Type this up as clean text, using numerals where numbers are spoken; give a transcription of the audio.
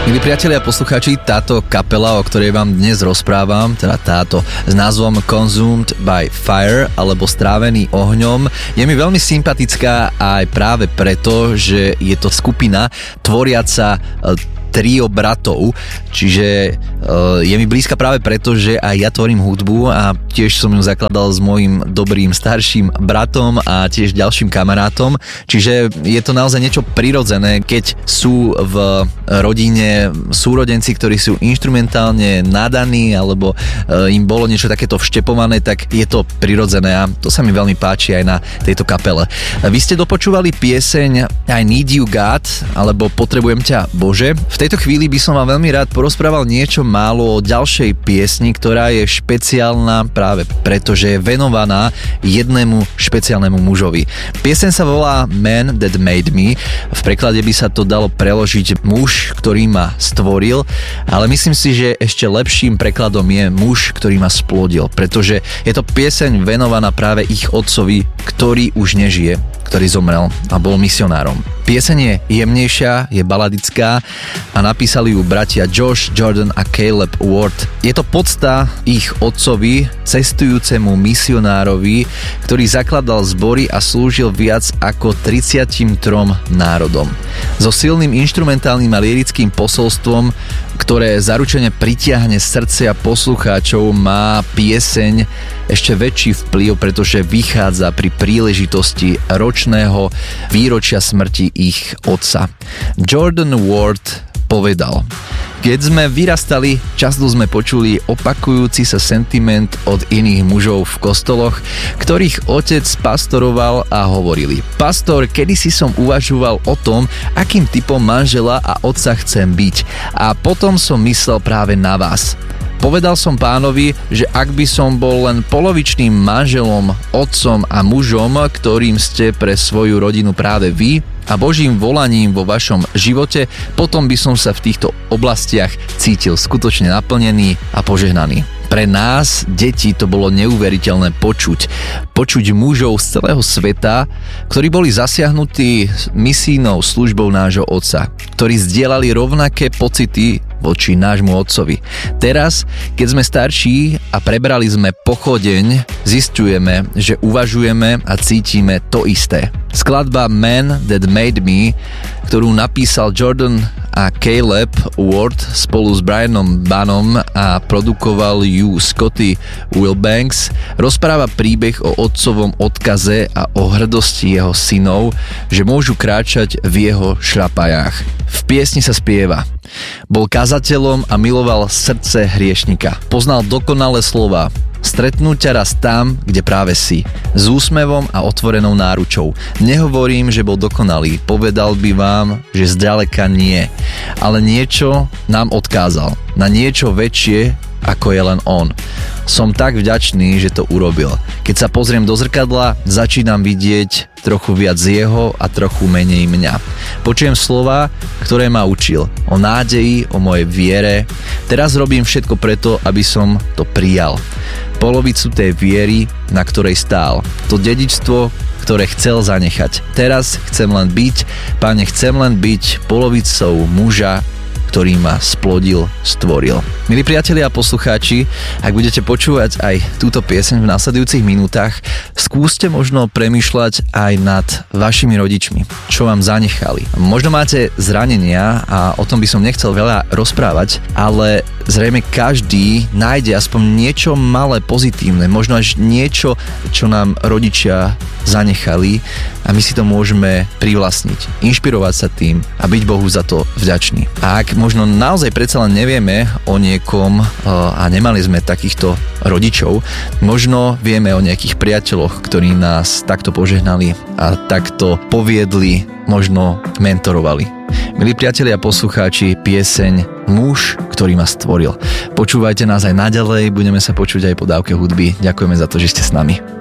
Milí priatelia a poslucháči, táto kapela, o ktorej vám dnes rozprávam, teda táto s názvom Consumed by Fire, alebo Strávený ohňom, je mi veľmi sympatická aj práve preto, že je to skupina tvoriaca trio bratov, čiže je mi blízka práve preto, že aj ja tvorím hudbu a tiež som ju zakladal s mojím dobrým starším bratom a tiež ďalším kamarátom, čiže je to naozaj niečo prirodzené, keď sú v rodine súrodenci, ktorí sú inštrumentálne nadaní alebo im bolo niečo takéto vštepované, tak je to prirodzené a to sa mi veľmi páči aj na tejto kapele. Vy ste dopočúvali pieseň I Need You God alebo Potrebujem ťa Bože. V tejto chvíli by som vám veľmi rád porozprával niečo málo o ďalšej piesni, ktorá je špeciálna práve preto, že je venovaná jednému špeciálnemu mužovi. Pieseň sa volá Man That Made Me. V preklade by sa to dalo preložiť muž, ktorý ma stvoril, ale myslím si, že ešte lepším prekladom je muž, ktorý ma splodil, pretože je to pieseň venovaná práve ich otcovi, ktorý už nežije, ktorý zomrel a bol misionárom. Pieseň je jemnejšia, je baladická a napísali ju bratia Josh, Jordan a Caleb Ward. Je to podsta ich otcovi, cestujúcemu misionárovi, ktorý zakladal zbory a slúžil viac ako 33 národom. So silným inštrumentálnym a lyrickým posolstvom, ktoré zaručene pritiahne srdcia poslucháčov, má pieseň ešte väčší vplyv, pretože vychádza pri príležitosti ročného výročia smrti ich otca. Jordan Ward povedal: keď sme vyrastali, často sme počuli opakujúci sa sentiment od iných mužov v kostoloch, ktorých otec pastoroval a hovorili: pastor, kedysi som uvažoval o tom, akým typom manžela a otca chcem byť, a potom som myslel práve na vás. Povedal som pánovi, že ak by som bol len polovičným manželom, otcom a mužom, ktorým ste pre svoju rodinu práve vy, a Božím volaním vo vašom živote, potom by som sa v týchto oblastiach cítil skutočne naplnený a požehnaný. Pre nás, deti, to bolo neuveriteľné počuť mužov z celého sveta, ktorí boli zasiahnutí misijnou službou nášho otca, ktorí zdieľali rovnaké pocity voči nášmu otcovi. Teraz, keď sme starší a prebrali sme pochodeň, zisťujeme, že uvažujeme a cítime to isté. Skladba Man That Made Me, ktorú napísal Jordan a Caleb Ward spolu s Brianom Banom a produkoval ju Scotty Wilbanks, rozpráva príbeh o otcovom odkaze a o hrdosti jeho synov, že môžu kráčať v jeho šľapajách. V piesni sa spieva: bol kazateľom a miloval srdce hriešnika. Poznal dokonalé slova. Stretnúť ťa raz tam, kde práve si. S úsmevom a otvorenou náručou. Nehovorím, že bol dokonalý. Povedal by vám, že zďaleka nie. Ale niečo nám odkázal. Na niečo väčšie, ako je len on. Som tak vďačný, že to urobil. Keď sa pozriem do zrkadla, začínam vidieť trochu viac jeho a trochu menej mňa. Počujem slova, ktoré ma učil. O nádeji, o mojej viere. Teraz robím všetko preto, aby som to prijal. Polovicu tej viery, na ktorej stál. To dedičstvo, ktoré chcel zanechať. Teraz chcem len byť, Pane, chcem len byť polovicou muža, ktorý ma splodil, stvoril. Milí priatelia a poslucháči, ak budete počúvať aj túto pieseň v nasledujúcich minútach, skúste možno premýšľať aj nad vašimi rodičmi, čo vám zanechali. Možno máte zranenia a o tom by som nechcel veľa rozprávať, ale zrejme každý nájde aspoň niečo malé pozitívne, možno až niečo, čo nám rodičia zanechali a my si to môžeme privlastniť, inšpirovať sa tým a byť Bohu za to vďačný. A ak možno naozaj predsa len nevieme o niekom a nemali sme takýchto rodičov, možno vieme o nejakých priateľoch, ktorí nás takto požehnali a takto poviedli, možno mentorovali. Milí priatelia a poslucháči, pieseň Muž, ktorý ma stvoril. Počúvajte nás aj naďalej, budeme sa počuť aj po dávke hudby. Ďakujeme za to, že ste s nami.